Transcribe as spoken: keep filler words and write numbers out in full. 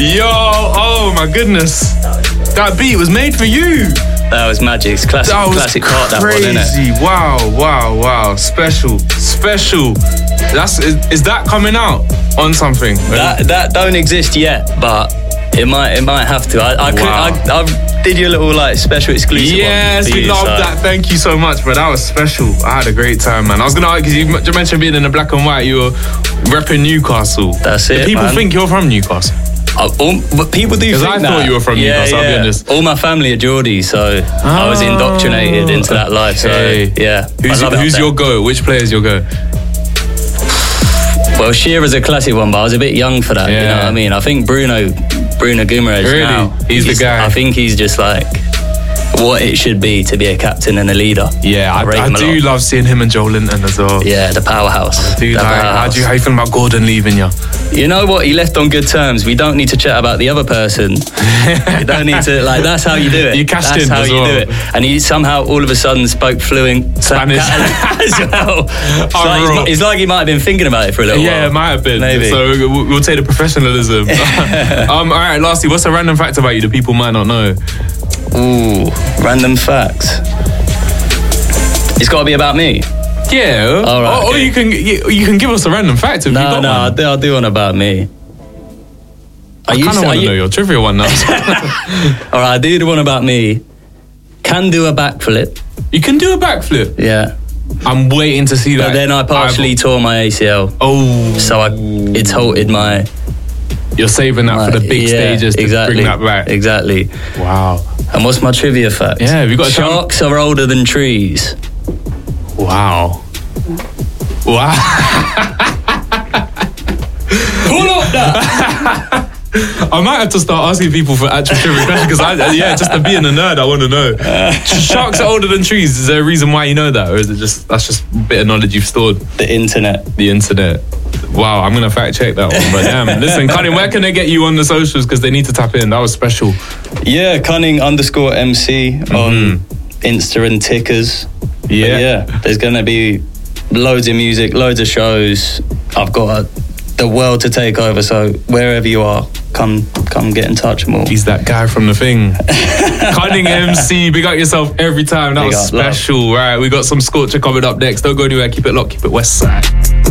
Yo, oh my goodness. That beat was made for you. That was magic. It's classic, That was classic part, that one, crazy. innit? Wow, wow, wow. Special, special. That's is, is that coming out on something? That that don't exist yet, but it might it might have to. I I, could, Wow. I, I did you a little like special exclusive. Yes, one for we you, love so. that. Thank you so much, bro. That was special. I had a great time, man. I was gonna ask because you m- you mentioned being in the black and white. You were repping Newcastle. That's Do it, people man. think you're from Newcastle? Uh, all, but people do 'Cause think I that. thought you were from yeah, Newcastle, I'll be yeah. honest. All my family are Geordie, so I was indoctrinated into that life. So Okay. yeah, Who's, I love it up who's there. your go? Which player's your go? Well, Shearer's a classic one, but I was a bit young for that. You know Yeah. what I mean? I think Bruno, Bruno Guimaraes Really? now. He's the guy. I think he's just like what it should be to be a captain and a leader. Yeah, I, rate I him a do lot. love seeing him and Joe Linton as well. Yeah, the powerhouse. Dude, The like, how powerhouse. do you how you feel about Gordon leaving you? You know what? He left on good terms. We don't need to chat about the other person. We don't need to, like, that's how you do it. You cashed that's in how as you well. do it. And he somehow all of a sudden spoke fluent Spanish. as well. It's like, Unreal. he's, it's like he might have been thinking about it for a little Yeah, while. it might have been. Maybe. So we'll, we'll take the professionalism. um, all right, lastly, what's a random fact about you that people might not know? Ooh, random facts. It's got to be about me. Yeah. All right, or, or okay. you can you, you can give us a random fact if you No, got no, I'll one. do, I'll do one about me. I kind of want to know your trivia one now. All right, I do the one about me. Can do a backflip. You can do a backflip. Yeah. I'm waiting to see that. But then I partially tore my A C L. Oh. So I, it's halted my... You're saving that for the big yeah, stages to exactly, bring that back. Exactly. Wow. And what's my trivia fact? Yeah, have you got a time- Sharks are older than trees. Wow. Wow. Pull up that! I might have to start asking people for actual trivia questions because I, yeah, just to being a nerd, I want to know. Sharks are older than trees. Is there a reason why you know that, or is it just that's just a bit of knowledge you've stored? The internet. The internet. Wow, I'm gonna fact check that one. But damn, listen, Cunning, where can they get you on the socials because they need to tap in? That was special. Yeah, Cunning underscore M C on Insta and Tickers. But Yeah. yeah, there's going to be loads of music, loads of shows. I've got a, the world to take over, so wherever you are, come come get in touch more. He's that guy from the thing. Cunning M C, big up yourself every time. That Big was up, love. special. Right, we got some Scorcher coming up next. Don't go anywhere. Keep it locked. Keep it West Side.